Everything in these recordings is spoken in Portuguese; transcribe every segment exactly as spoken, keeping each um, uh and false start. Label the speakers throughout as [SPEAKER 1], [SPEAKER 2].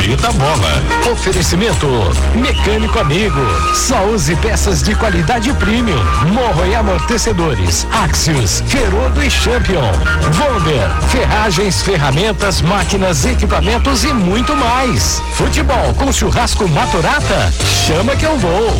[SPEAKER 1] B da Bola.
[SPEAKER 2] Oferecimento Mecânico Amigo. Só use peças de qualidade premium. Morro e amortecedores. Axios, Ferodo e Champion. Vonder, ferragens, ferramentas, máquinas, equipamentos e muito mais. Futebol com churrasco Maturata? Chama que eu vou.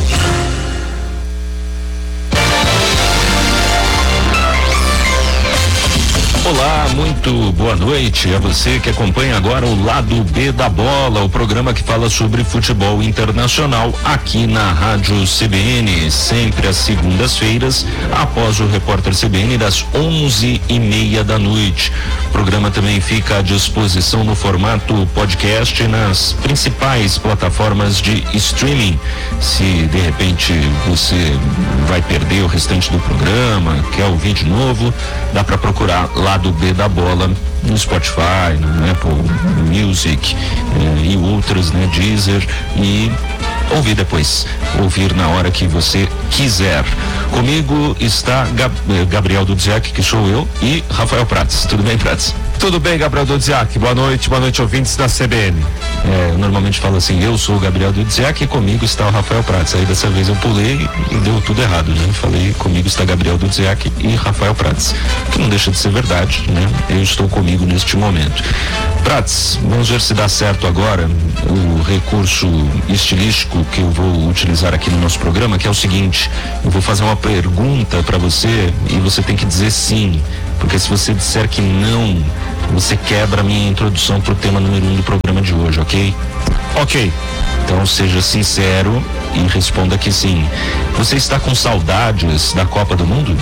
[SPEAKER 1] Olá, muito boa noite a você que acompanha agora o Lado B da Bola, o programa que fala sobre futebol internacional aqui na Rádio C B N, sempre às segundas-feiras, após o Repórter C B N das onze e meia da noite. O programa também fica à disposição no formato podcast nas principais plataformas de streaming. Se de repente você vai perder o restante do programa, quer ouvir de novo, dá para procurar lá do B da Bola no Spotify, no Apple Music eh, e outras, né, Deezer, e ouvir depois, ouvir na hora que você quiser. Comigo está Gab- Gabriel Dudziak, que sou eu, e Rafael Prats. Tudo bem, Prats?
[SPEAKER 3] Tudo bem, Gabriel Dudziak. Boa noite, boa noite, ouvintes da C B N.
[SPEAKER 1] É, eu normalmente falo assim, eu sou o Gabriel Dudziak e comigo está o Rafael Prats. Aí dessa vez eu pulei e deu tudo errado, né? Falei, comigo está Gabriel Dudziak e Rafael Prats, que não deixa de ser verdade, né? Eu estou comigo neste momento. Prats, vamos ver se dá certo agora o recurso estilístico que eu vou utilizar aqui no nosso programa, que é o seguinte: eu vou fazer uma pergunta para você e você tem que dizer sim, porque se você disser que não, você quebra a minha introdução para o tema número um do programa de hoje, ok?
[SPEAKER 3] Ok.
[SPEAKER 1] Então seja sincero e responda que sim. Você está com saudades da Copa do Mundo?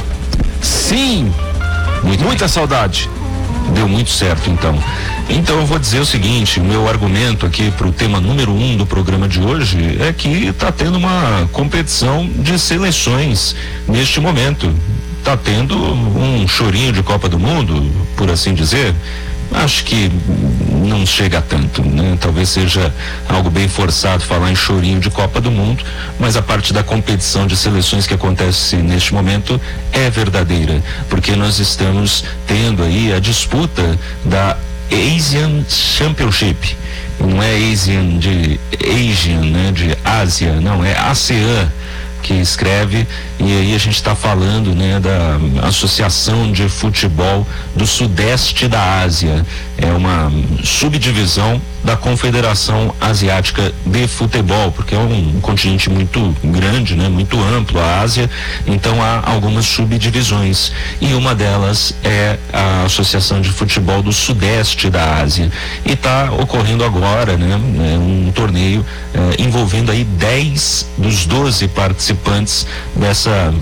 [SPEAKER 3] Sim,
[SPEAKER 1] Muito
[SPEAKER 3] muita
[SPEAKER 1] bem.
[SPEAKER 3] saudade.
[SPEAKER 1] Deu muito certo, então. Então eu vou dizer o seguinte: o meu argumento aqui para o tema número um do programa de hoje é que está tendo uma competição de seleções neste momento. Está tendo um chorinho de Copa do Mundo, por assim dizer. Acho que não chega a tanto, né? Talvez seja algo bem forçado falar em chorinho de Copa do Mundo, mas a parte da competição de seleções que acontece neste momento é verdadeira, porque nós estamos tendo aí a disputa da Asian Championship. Não é Asian de Asian, né? De Ásia, não, é ASEAN que escreve, e aí a gente está falando, né, da Associação de Futebol do Sudeste da Ásia. É uma subdivisão da Confederação Asiática de Futebol, porque é um continente muito grande, né, muito amplo, a Ásia, então há algumas subdivisões, e uma delas é a Associação de Futebol do Sudeste da Ásia, e está ocorrendo agora, né, um torneio eh, envolvendo aí dez dos doze participantes dessa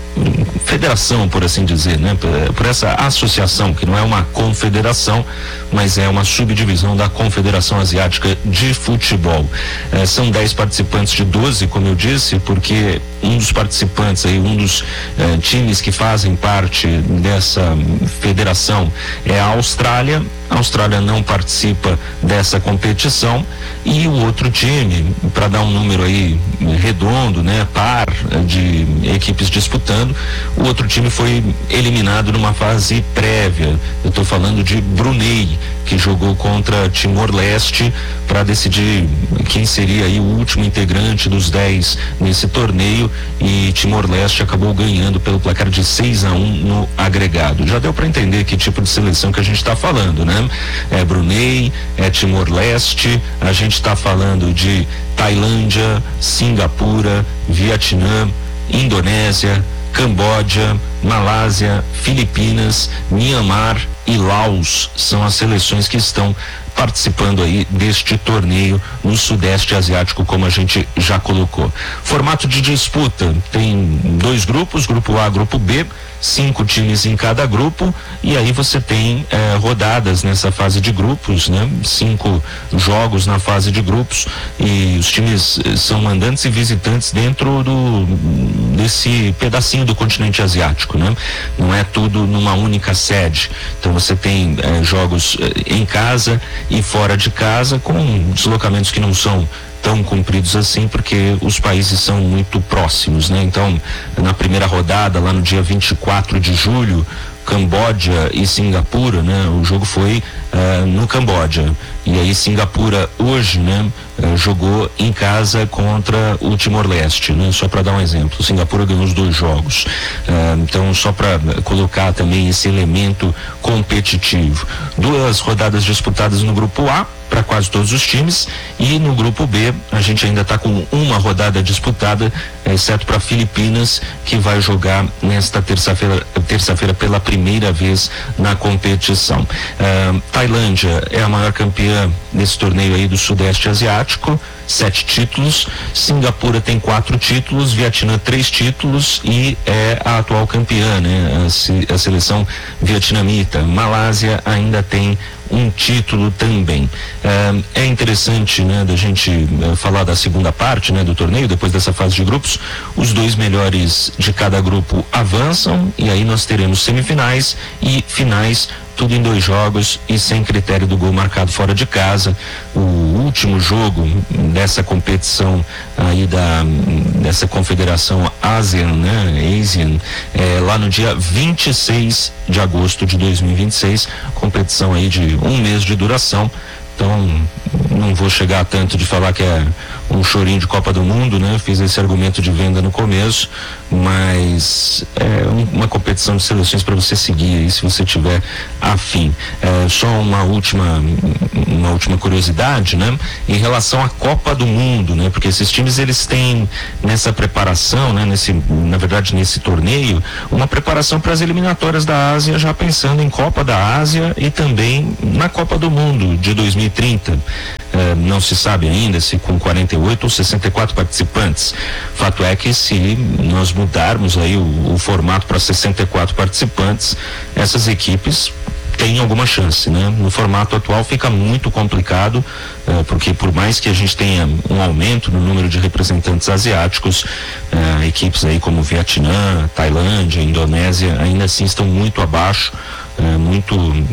[SPEAKER 1] federação, por assim dizer, né? Por, por essa associação, que não é uma confederação, mas é uma subdivisão da Confederação Asiática de Futebol. Eh, são dez participantes de doze, como eu disse, porque um dos participantes aí, um dos eh, times que fazem parte dessa federação é a Austrália. A Austrália não participa dessa competição, e o outro time, para dar um número aí redondo, né, par de equipes disputando, o outro time foi eliminado numa fase prévia. Eu estou falando de Brunei, que jogou contra Timor-Leste para decidir quem seria aí o último integrante dos dez nesse torneio, e Timor-Leste acabou ganhando pelo placar de seis a um no agregado. Já deu para entender que tipo de seleção que a gente está falando, né? É Brunei, é Timor-Leste, a gente está falando de Tailândia, Singapura, Vietnã, Indonésia, Camboja, Malásia, Filipinas, Mianmar e Laos. São as seleções que estão participando aí deste torneio no Sudeste Asiático, como a gente já colocou. Formato de disputa: tem dois grupos, grupo A, grupo B, cinco times em cada grupo, e aí você tem eh, rodadas nessa fase de grupos, né? Cinco jogos na fase de grupos, e os times eh, são mandantes e visitantes dentro do desse pedacinho do continente asiático, né? Não é tudo numa única sede. Então você tem eh, jogos eh, em casa e fora de casa, com deslocamentos que não são tão compridos assim, porque os países são muito próximos, né? Então, na primeira rodada, lá no dia vinte e quatro de julho, Camboja e Singapura, né? O jogo foi uh, no Camboja. E aí Singapura hoje, né, uh, jogou em casa contra o Timor-Leste, né? Só para dar um exemplo, Singapura ganhou os dois jogos. Uh, então, só para colocar também esse elemento competitivo. Duas rodadas disputadas no grupo A para quase todos os times, e no grupo B a gente ainda está com uma rodada disputada, exceto para Filipinas, que vai jogar nesta terça-feira terça-feira pela primeira vez na competição. Uh, Tailândia é a maior campeã desse torneio aí do Sudeste Asiático, sete títulos. Singapura tem quatro títulos, Vietnã três títulos e é a atual campeã, né? A, se, a seleção vietnamita. Malásia ainda tem um título também. É, é interessante, né, da gente é, falar da segunda parte, né, do torneio, depois dessa fase de grupos. Os dois melhores de cada grupo avançam e aí nós teremos semifinais e finais, tudo em dois jogos e sem critério do gol marcado fora de casa. O último jogo dessa competição aí da dessa confederação ASEAN, né, ASEAN, é, lá no dia vinte e seis de agosto de dois mil e vinte e seis, competição aí de um mês de duração. Então, não vou chegar a tanto de falar que é um chorinho de Copa do Mundo, né? Fiz esse argumento de venda no começo, mas é um, uma competição de seleções para você seguir aí, se você tiver afim. É, só uma última, uma última curiosidade, né? Em relação à Copa do Mundo, né? Porque esses times, eles têm nessa preparação, né? Nesse, na verdade, nesse torneio, uma preparação para as eliminatórias da Ásia, já pensando em Copa da Ásia e também na Copa do Mundo de dois mil e trinta. É, não se sabe ainda se com quarenta e oito ou sessenta e quatro participantes. Fato é que se nós mudarmos aí o, o formato para sessenta e quatro participantes, essas equipes têm alguma chance, né? No formato atual fica muito complicado, eh, porque por mais que a gente tenha um aumento no número de representantes asiáticos, eh, equipes aí como Vietnã, Tailândia, Indonésia, ainda assim estão muito abaixo, eh, muito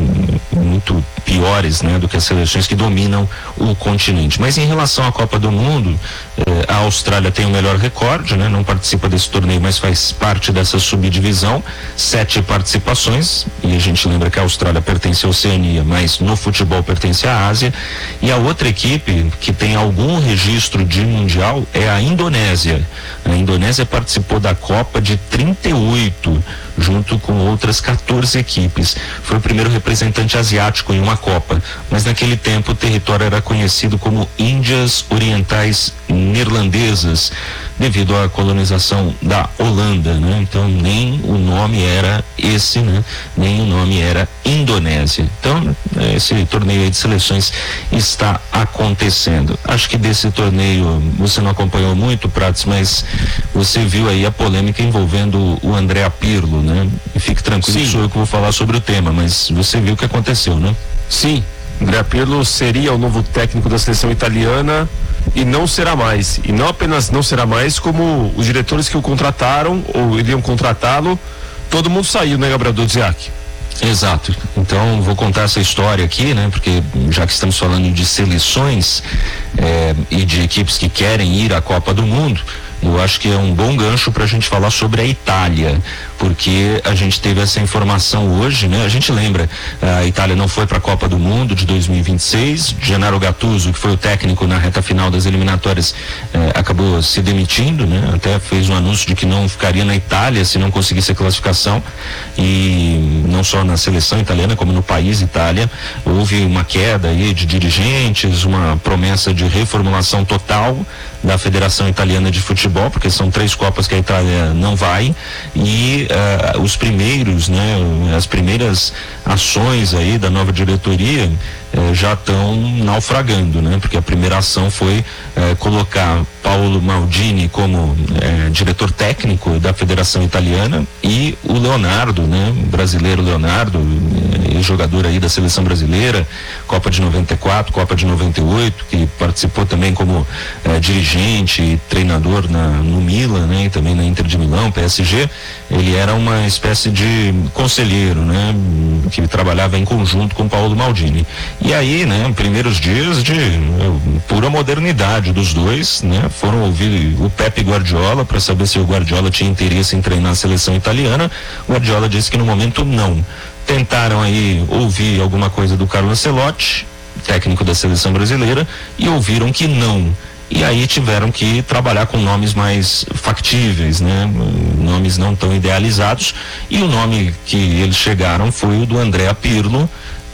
[SPEAKER 1] muito piores, né, do que as seleções que dominam o continente. Mas em relação à Copa do Mundo, eh, a Austrália tem o melhor recorde, né? Não participa desse torneio, mas faz parte dessa subdivisão, sete participações, e a gente lembra que a Austrália pertence à Oceania, mas no futebol pertence à Ásia. E a outra equipe que tem algum registro de mundial é a Indonésia. A Indonésia participou da Copa de trinta e oito, junto com outras quatorze equipes. Foi o primeiro representante asiático em uma Copa, mas naquele tempo o território era conhecido como Índias Orientais Neerlandesas, devido à colonização da Holanda, né? Então nem o nome era esse, né? Nem o nome era Indonésia. Então esse torneio aí de seleções está acontecendo. Acho que desse torneio você não acompanhou muito, Prats, mas você viu aí a polêmica envolvendo o Andrea Pirlo, né? E fique tranquilo, que sou eu que vou falar sobre o tema, mas você viu o que aconteceu, né?
[SPEAKER 3] Sim, Andrea Pirlo seria o novo técnico da seleção italiana e não será mais. E não apenas não será mais, como os diretores que o contrataram ou iriam contratá-lo, todo mundo saiu, né, Gabriel Dudziak?
[SPEAKER 1] Exato. Então vou contar essa história aqui, né? Porque já que estamos falando de seleções é, e de equipes que querem ir à Copa do Mundo, eu acho que é um bom gancho para a gente falar sobre a Itália, porque a gente teve essa informação hoje, né? A gente lembra, a Itália não foi para a Copa do Mundo de dois mil e vinte e seis, Gennaro Gattuso, que foi o técnico na reta final das eliminatórias, eh, acabou se demitindo, né? Até fez um anúncio de que não ficaria na Itália se não conseguisse a classificação, e não só na seleção italiana, como no país Itália, houve uma queda aí de dirigentes, uma promessa de reformulação total da Federação Italiana de Futebol, porque são três Copas que a Itália não vai, e uh, os primeiros, né, as primeiras ações aí da nova diretoria uh, já estão naufragando, né, porque a primeira ação foi uh, colocar Paolo Maldini como uh, diretor técnico da Federação Italiana, e o Leonardo, né, o brasileiro Leonardo, uh, jogador aí da seleção brasileira, Copa de noventa e quatro, Copa de noventa e oito, que participou também como uh, dirigente e treinador na, no Milan, né, e também na Inter de Milão, P S G. Ele era uma espécie de conselheiro, né, que trabalhava em conjunto com Paolo Maldini. E aí, né, primeiros dias de pura modernidade dos dois, né? Foram ouvir o Pepe Guardiola para saber se o Guardiola tinha interesse em treinar a seleção italiana. O Guardiola disse que no momento não. Tentaram aí ouvir alguma coisa do Carlo Ancelotti, técnico da seleção brasileira, e ouviram que não. E aí tiveram que trabalhar com nomes mais factíveis, né? Nomes não tão idealizados. E o nome que eles chegaram foi o do Andrea Pirlo,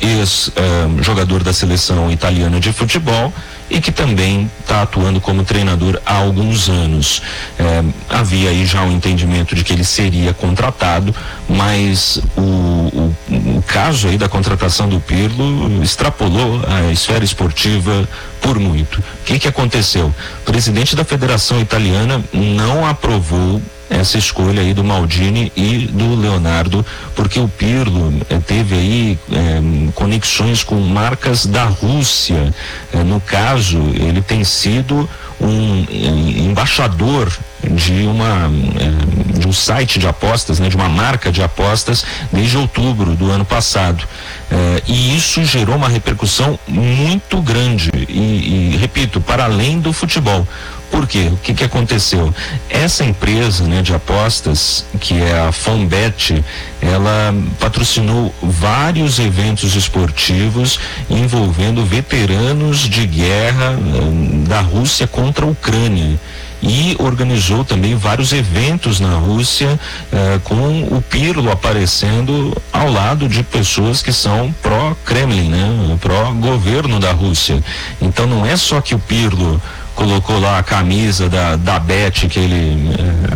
[SPEAKER 1] ex-jogador da seleção italiana de futebol e que também está atuando como treinador há alguns anos. É, havia aí já um entendimento de que ele seria contratado, mas o, o, o caso aí da contratação do Pirlo extrapolou a esfera esportiva por muito. O que que aconteceu? O presidente da Federação Italiana não aprovou essa escolha aí do Maldini e do Leonardo, porque o Pirlo eh, teve aí eh, conexões com marcas da Rússia. Eh, no caso, ele tem sido um eh, embaixador de uma eh, de um site de apostas, né, de uma marca de apostas desde outubro do ano passado. Eh, e isso gerou uma repercussão muito grande e, e repito, para além do futebol. Por quê? O que que aconteceu? Essa empresa, né, de apostas, que é a Fonbet, ela patrocinou vários eventos esportivos envolvendo veteranos de guerra eh, da Rússia contra a Ucrânia. E organizou também vários eventos na Rússia eh, com o Pirlo aparecendo ao lado de pessoas que são pró-Kremlin, né? Pró-governo da Rússia. Então não é só que o Pirlo colocou lá a camisa da, da Bet, que ele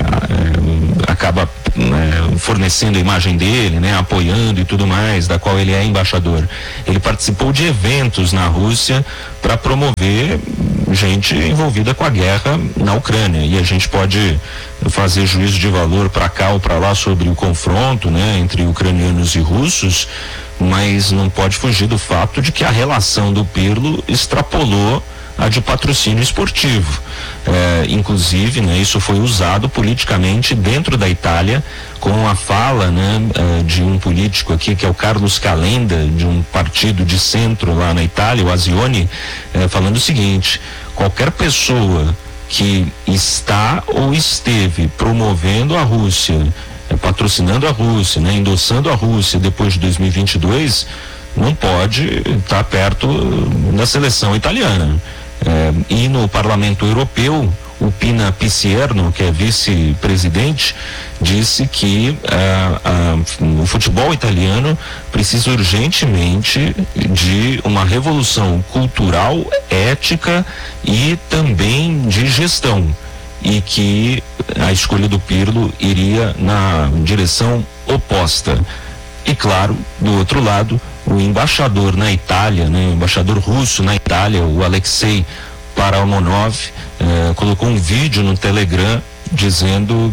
[SPEAKER 1] é, é, acaba é, fornecendo a imagem dele, né, apoiando e tudo mais, da qual ele é embaixador. Ele participou de eventos na Rússia para promover gente envolvida com a guerra na Ucrânia, e a gente pode fazer juízo de valor para cá ou para lá sobre o confronto, né, entre ucranianos e russos, mas não pode fugir do fato de que a relação do Pirlo extrapolou a de patrocínio esportivo. É, inclusive, né, isso foi usado politicamente dentro da Itália, com a fala, né, é, de um político aqui, que é o Carlos Calenda, de um partido de centro lá na Itália, o Azioni, é, falando o seguinte: qualquer pessoa que está ou esteve promovendo a Rússia, é, patrocinando a Rússia, né, endossando a Rússia depois de dois mil e vinte e dois, não pode estar perto da seleção italiana. É, e no Parlamento Europeu, o Pina Picierno, que é vice-presidente, disse que ah, ah, o futebol italiano precisa urgentemente de uma revolução cultural, ética e também de gestão, e que a escolha do Pirlo iria na direção oposta. E claro, do outro lado, o embaixador na Itália, né, o embaixador russo na Itália, o Alexei Paramonov, eh, colocou um vídeo no Telegram dizendo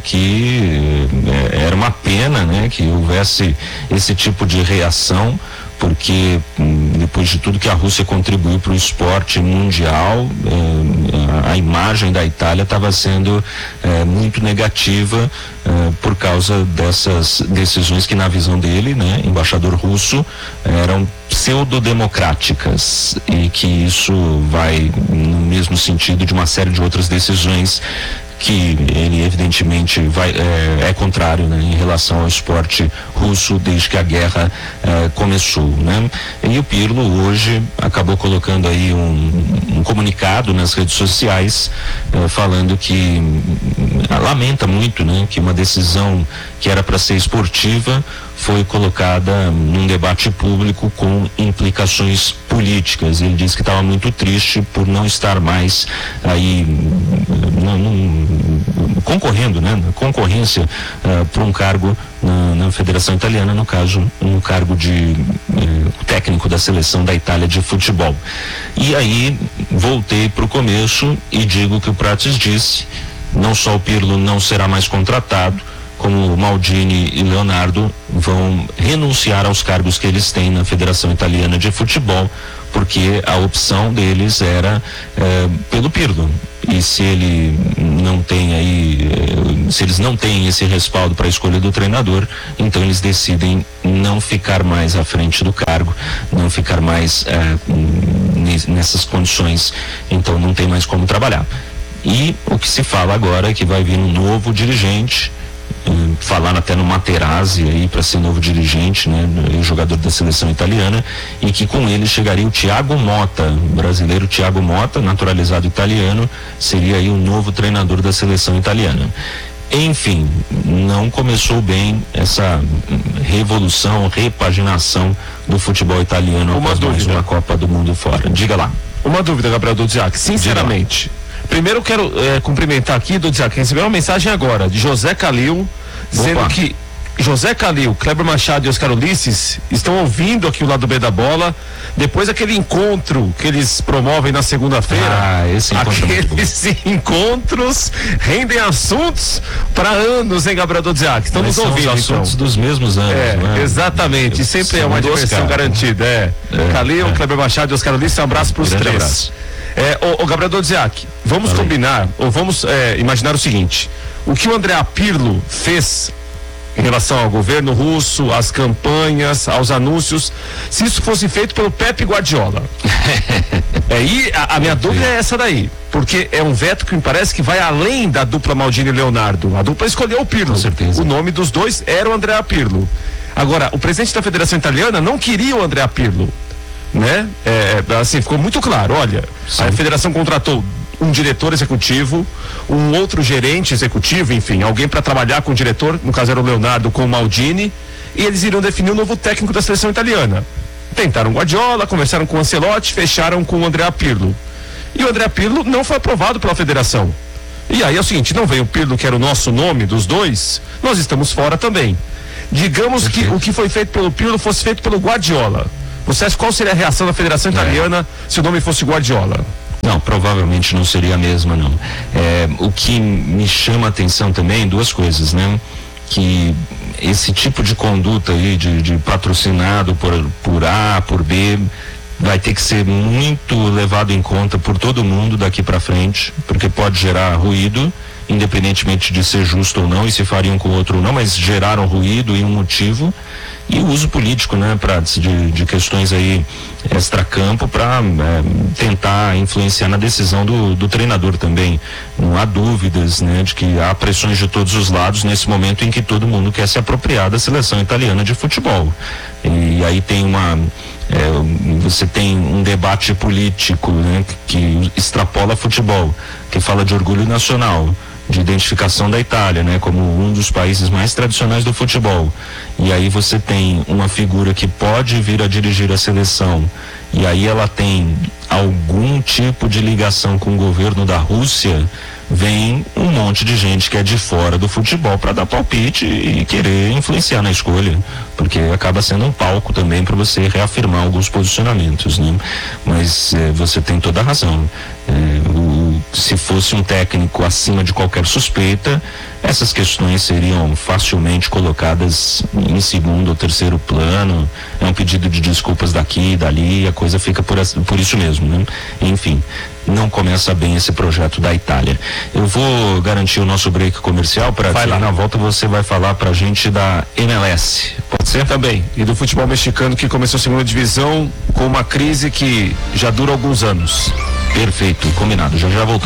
[SPEAKER 1] que eh, era uma pena, né, que houvesse esse tipo de reação, porque hum, depois de tudo que a Rússia contribuiu para o esporte mundial, eh, a imagem da Itália estava sendo eh, muito negativa eh, por causa dessas decisões que, na visão dele, né, embaixador russo, eram pseudo-democráticas, e que isso vai no mesmo sentido de uma série de outras decisões que ele evidentemente vai, é, é contrário, né, em relação ao esporte russo desde que a guerra é, começou, né? E o Pirlo hoje acabou colocando aí um, um comunicado nas redes sociais é, falando que é, lamenta muito, né, que uma decisão que era para ser esportiva foi colocada num debate público com implicações políticas. Ele disse que estava muito triste por não estar mais aí não, não, concorrendo, né, na concorrência uh, por um cargo na, na Federação Italiana, no caso, um cargo de uh, técnico da seleção da Itália de futebol. E aí voltei para o começo e digo que o Prates disse: não só o Pirlo não será mais contratado, como Maldini e Leonardo vão renunciar aos cargos que eles têm na Federação Italiana de Futebol, porque a opção deles era eh, pelo Pirlo. E se ele não tem aí, eh, se eles não têm esse respaldo para a escolha do treinador, então eles decidem não ficar mais à frente do cargo, não ficar mais eh, nessas condições, então não tem mais como trabalhar. E o que se fala agora é que vai vir um novo dirigente, um, falaram até no Materazzi aí para ser novo dirigente, né, o jogador da seleção italiana, e que com ele chegaria o Thiago Motta, brasileiro Thiago Motta, naturalizado italiano, seria aí o novo treinador da seleção italiana. Enfim, não começou bem essa revolução, repaginação do futebol italiano após mais uma Copa do Mundo fora. Diga lá.
[SPEAKER 3] Uma dúvida, Gabriel Dudziak, sinceramente. Primeiro eu quero é, cumprimentar aqui, Dudziak, recebeu uma mensagem agora de José Calil, dizendo Opa. que José Calil, Kleber Machado e Oscar Ulisses estão ouvindo aqui o lado B da bola, depois daquele encontro que eles promovem na segunda-feira.
[SPEAKER 1] Ah, esse encontro
[SPEAKER 3] Aqueles é encontros rendem assuntos para anos, hein, Gabriel Dudziak? Estão nos ouvindo,
[SPEAKER 1] os assuntos
[SPEAKER 3] então.
[SPEAKER 1] dos mesmos anos,
[SPEAKER 3] é,
[SPEAKER 1] né?
[SPEAKER 3] Exatamente, e sempre é uma diversão garantida. É. é Calil, é. Kleber Machado e Oscar Ulisses, um abraço para os três. Abraço. É, o, o Gabriel Dudziak, vamos Valeu. combinar, ou vamos é, imaginar o seguinte: o que o Andrea Pirlo fez em relação ao governo russo, às campanhas, aos anúncios, se isso fosse feito pelo Pepe Guardiola. Aí é, a, a minha dúvida é essa daí, porque é um veto que me parece que vai além da dupla Maldini e Leonardo. A dupla escolheu o Pirlo.
[SPEAKER 1] Com certeza.
[SPEAKER 3] O nome dos dois era o Andrea Pirlo. Agora, o presidente da Federação Italiana não queria o Andrea Pirlo, né? É, assim, ficou muito claro, olha, Sim. a federação contratou um diretor executivo, um outro gerente executivo, enfim, alguém para trabalhar com o diretor, no caso era o Leonardo com o Maldini, e eles iriam definir o novo técnico da seleção italiana. Tentaram Guardiola, conversaram com o Ancelotti, fecharam com o Andrea Pirlo. E o Andrea Pirlo não foi aprovado pela federação. E aí é o seguinte, não veio o Pirlo, que era o nosso nome dos dois, nós estamos fora também. Digamos que o que foi feito pelo Pirlo fosse feito pelo Guardiola. Você acha qual seria a reação da Federação Italiana é. se o nome fosse Guardiola?
[SPEAKER 1] Não, provavelmente não seria a mesma, não. É, o que me chama a atenção também, duas coisas, né? Que esse tipo de conduta aí, de, de patrocinado por, por A, por B, vai ter que ser muito levado em conta por todo mundo daqui para frente, porque pode gerar ruído, independentemente de ser justo ou não, e se faria um com o outro ou não, mas geraram ruído e um motivo, e o uso político, né, pra, de, de questões aí extracampo para é, tentar influenciar na decisão do, do treinador também. Não há dúvidas, né, de que há pressões de todos os lados nesse momento em que todo mundo quer se apropriar da seleção italiana de futebol. E aí tem uma É, você tem um debate político, né, que extrapola futebol, que fala de orgulho nacional, de identificação da Itália, né, como um dos países mais tradicionais do futebol. E aí você tem uma figura que pode vir a dirigir a seleção, e aí ela tem algum tipo de ligação com o governo da Rússia, vem um monte de gente que é de fora do futebol para dar palpite e querer influenciar na escolha, porque acaba sendo um palco também para você reafirmar alguns posicionamentos, né? Mas eh, você tem toda a razão. Eh, o, se fosse um técnico acima de qualquer suspeita, essas questões seriam facilmente colocadas em segundo ou terceiro plano. É um pedido de desculpas daqui e dali, a coisa fica por, por isso mesmo, né? Enfim, não começa bem esse projeto da Itália. Eu vou garantir o nosso break comercial para que na volta você vai falar pra gente da M L S. Pode ser?
[SPEAKER 3] Também. E do futebol mexicano, que começou a segunda divisão com uma crise que já dura alguns anos.
[SPEAKER 1] Perfeito, combinado. Já já voltamos.